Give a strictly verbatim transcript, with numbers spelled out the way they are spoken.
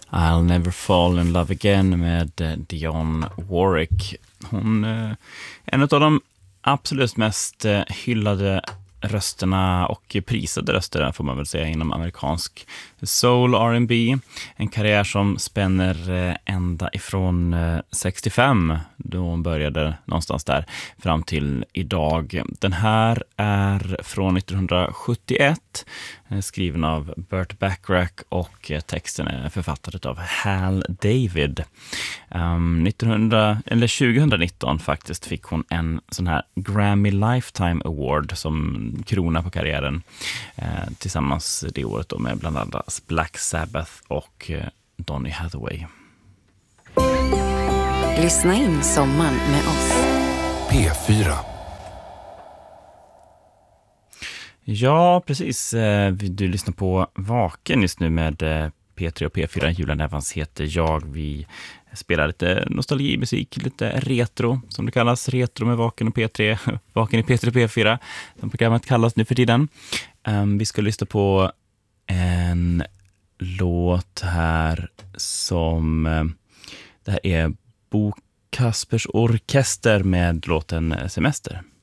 I'll Never Fall in Love Again med eh, Dionne Warwick. Hon är eh, en av de absolut mest eh, hyllade rösterna och prisade röster får man väl säga inom amerikansk soul R and B. En karriär som spänner eh, ända ifrån eh, sextiofem då hon började någonstans där fram till idag. Den här är från nittonhundrasjuttioett, eh, skriven av Burt Bacharach och eh, texten är författad av Hal David. Um, nittonhundra, eller tjugonitton faktiskt fick hon en sån här Grammy Lifetime Award som krona på karriären eh, tillsammans det året då med bland annat Black Sabbath och eh, Donny Hathaway. Lyssna in sommaren med oss. P fyra. Ja, precis. Eh, du lyssnar på Vaken just nu med eh, P tre och P fyra. Julian Evans heter jag. Vi spelar lite nostalgimusik, lite retro som det kallas. Retro med Vaken och P tre. Vaken i P tre och P fyra som programmet kallas nu för tiden. Um, vi ska lyssna på en låt här som uh, det här är Bo Kaspers Orkester med låten Semester.